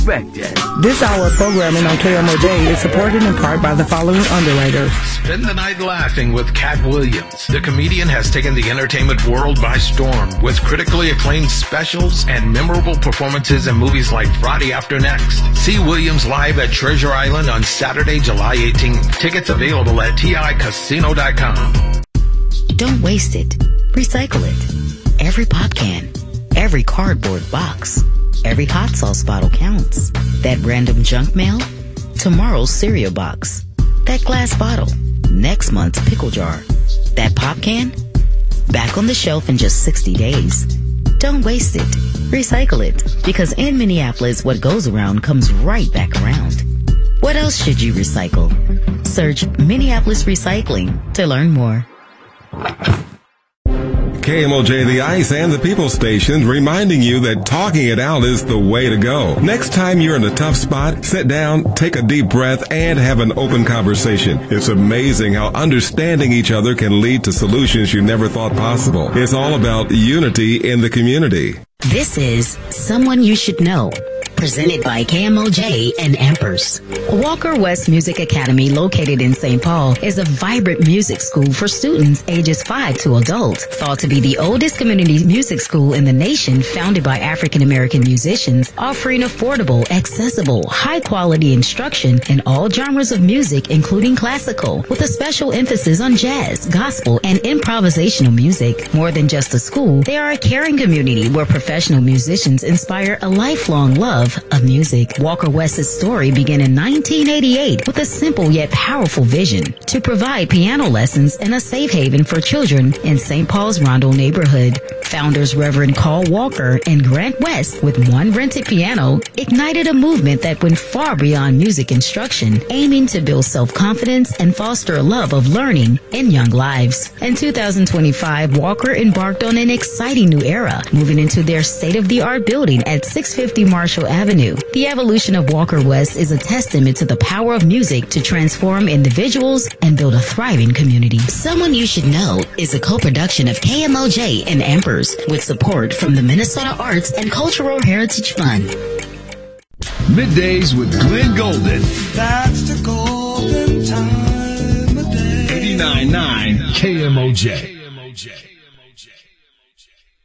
This hour of programming on KMOJ is supported in part by the following underwriters. Spend the night laughing with Cat Williams. The comedian has taken the entertainment world by storm with critically acclaimed specials and memorable performances in movies like Friday After Next. See Williams live at Treasure Island on Saturday, July 18th. Tickets available at TICasino.com. Don't waste it. Recycle it. Every pop can, every cardboard box, every hot sauce bottle counts. That random junk mail, tomorrow's cereal box. That glass bottle, next month's pickle jar. That pop can, back on the shelf in just 60 days. Don't waste it. Recycle it. Because in Minneapolis, what goes around comes right back around. What else should you recycle? Search Minneapolis Recycling to learn more. KMOJ, the Ice, and the People Station reminding you that talking it out is the way to go. Next time you're in a tough spot, sit down, take a deep breath, and have an open conversation. It's amazing how understanding each other can lead to solutions you never thought possible. It's all about unity in the community. This is Someone You Should Know, presented by KMOJ and Ampers. Walker West Music Academy, located in St. Paul, is a vibrant music school for students ages 5 to adult. Thought to be the oldest community music school in the nation, founded by African-American musicians, offering affordable, accessible, high-quality instruction in all genres of music, including classical, with a special emphasis on jazz, gospel, and improvisational music. More than just a school, they are a caring community where professional musicians inspire a lifelong love of music. Walker West's story began in 1988 with a simple yet powerful vision to provide piano lessons and a safe haven for children in St. Paul's Rondo neighborhood. Founders Reverend Carl Walker and Grant West, with one rented piano, ignited a movement that went far beyond music instruction, aiming to build self-confidence and foster a love of learning in young lives. In 2025, Walker embarked on an exciting new era, moving into their state-of-the-art building at 650 Marshall Avenue. The evolution of Walker West is a testament to the power of music to transform individuals and build a thriving community. Someone You Should Know is a co-production of KMOJ and Ampers, with support from the Minnesota Arts and Cultural Heritage Fund. Middays with Glenn Golden. That's the golden time of day. 89.9 KMOJ.